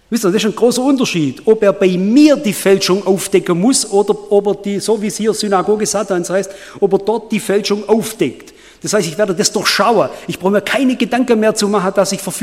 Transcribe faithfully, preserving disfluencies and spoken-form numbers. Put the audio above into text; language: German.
Wisst ihr, das ist ein großer Unterschied, ob er bei mir die Fälschung aufdecken muss oder ob er die, so wie es hier Synagoge Satans heißt, ob er dort die Fälschung aufdeckt. Das heißt, ich werde das durchschauen. Ich brauche mir keine Gedanken mehr zu machen, dass ich verführt